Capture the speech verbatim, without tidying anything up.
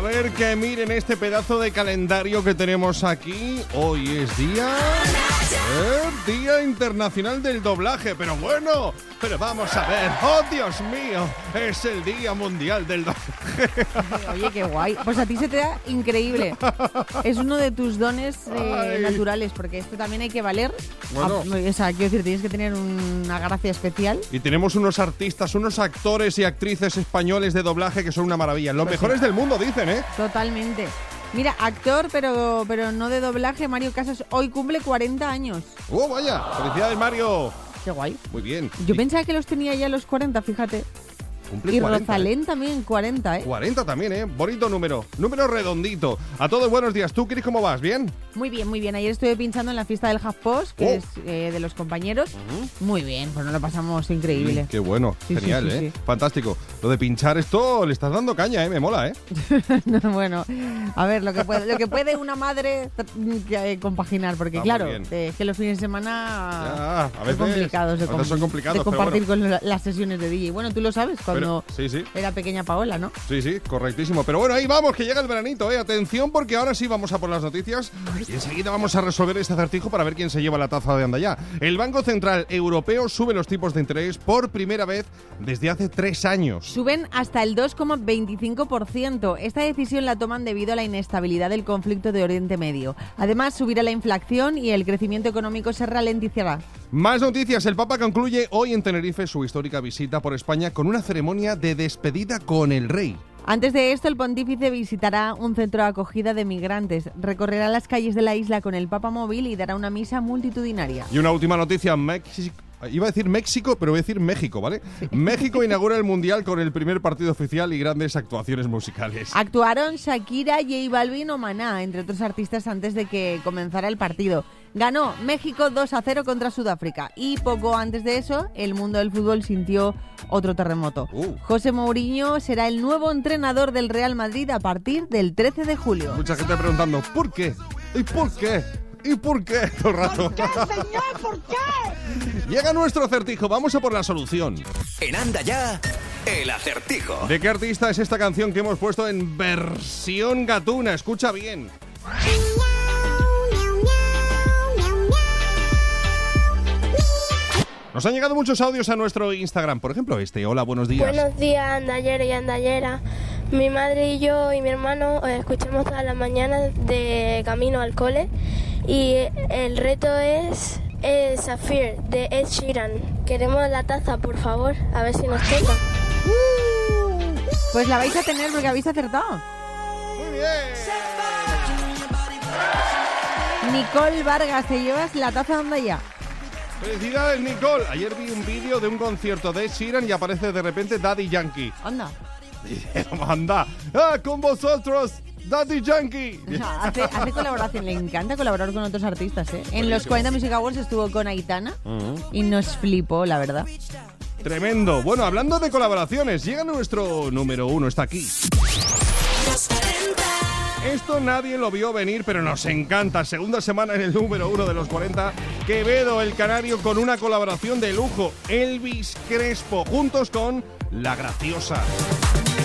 ver que miren este pedazo de calendario que tenemos aquí. Hoy es día... ¿eh? Día Internacional del Doblaje. Pero bueno, pero vamos a ver. ¡Oh, Dios mío! Es el Día Mundial del Doblaje. Oye, qué guay. Pues a ti se te da increíble. Es uno de tus dones eh, naturales, porque esto también hay que valer. Bueno. A, o sea, quiero decir, tienes que tener una gracia especial. Y tenemos unos artistas, unos actores y actrices españoles de doblaje que son una maravilla. Los pues mejores sí. del mundo, dicen, ¿eh? Totalmente. Mira, actor, pero, pero no de doblaje, Mario Casas hoy cumple cuarenta años. ¡Oh, vaya! ¡Felicidades, Mario! Qué guay. Muy bien. Yo y... pensaba que los tenía ya a los cuarenta, fíjate. Cumple y cuarenta, Rosalén ¿eh? también, cuarenta, ¿eh? cuarenta también, ¿eh? Bonito número. Número redondito. A todos buenos días. ¿Tú, Cris, cómo vas? ¿Bien? Muy bien, muy bien. Ayer estuve pinchando en la fiesta del HuffPost, que oh. es eh, de los compañeros. Uh-huh. Muy bien, pues nos lo pasamos increíble. Sí, qué bueno, sí, genial, sí, sí, ¿eh? Sí. Fantástico. Lo de pinchar esto le estás dando caña, ¿eh? Me mola, ¿eh? no, bueno, a ver, lo que puede, lo que puede una madre eh, compaginar, porque ah, claro, eh, es que los fines de semana ya, a veces, son complicados de, a veces son complicados, de compartir pero bueno. con las sesiones de D J. Bueno, tú lo sabes, cuando pero, sí, sí. era pequeña Paola, ¿no? Sí, sí, correctísimo. Pero bueno, ahí vamos, que llega el veranito, ¿eh? Atención, porque ahora sí vamos a por las noticias y enseguida vamos a resolver este acertijo para ver quién se lleva la taza de Andaya. El Banco Central Europeo sube los tipos de interés por primera vez desde hace tres años. Suben hasta el dos coma veinticinco por ciento. Esta decisión la toman debido a la inestabilidad del conflicto de Oriente Medio. Además, subirá la inflación y el crecimiento económico se ralentizará. Más noticias. El Papa concluye hoy en Tenerife su histórica visita por España con una ceremonia de despedida con el rey. Antes de esto, el pontífice visitará un centro de acogida de migrantes, recorrerá las calles de la isla con el Papa móvil y dará una misa multitudinaria. Y una última noticia, México. Iba a decir México, pero voy a decir México, ¿vale? Sí. México inaugura el Mundial con el primer partido oficial y grandes actuaciones musicales. Actuaron Shakira, J Balvin o Maná, entre otros artistas, antes de que comenzara el partido. Ganó México dos a cero contra Sudáfrica y poco antes de eso el mundo del fútbol sintió otro terremoto. Uh. José Mourinho será el nuevo entrenador del Real Madrid a partir del trece de julio. Mucha gente preguntando, ¿por qué? ¿Y por qué? ¿Y por qué? Todo el rato. ¿Por qué, señor? ¿Por qué? Llega nuestro acertijo, vamos a por la solución. En Anda Ya, el acertijo. ¿De qué artista es esta canción que hemos puesto en versión gatuna? Escucha bien. Nos han llegado muchos audios a nuestro Instagram. Por ejemplo, este. Hola, buenos días. Buenos días, andallero y andallera. Mi madre y yo y mi hermano eh, escuchamos todas las mañanas de camino al cole. Y el reto es eh, Sapphire, de Ed Sheeran. Queremos la taza, por favor, a ver si nos toca. Pues la vais a tener porque habéis acertado. Muy bien. Nicole Vargas, te llevas la taza de Andaya. ¡Felicidades, Nicole! Ayer vi un vídeo de un concierto de Ed Sheeran y aparece de repente Daddy Yankee. Anda. ¡Anda! ¡Ah, con vosotros! ¡Daddy Yankee! hace, hace colaboración, le encanta colaborar con otros artistas, ¿eh? En los cuarenta Music Awards estuvo con Aitana uh-huh. y nos flipó, la verdad. Tremendo. Bueno, hablando de colaboraciones, llega nuestro número uno, está aquí. Esto nadie lo vio venir, pero nos encanta. Segunda semana en el número uno de los cuarenta. Quevedo, el canario, con una colaboración de lujo. Elvis Crespo, juntos con La Graciosa.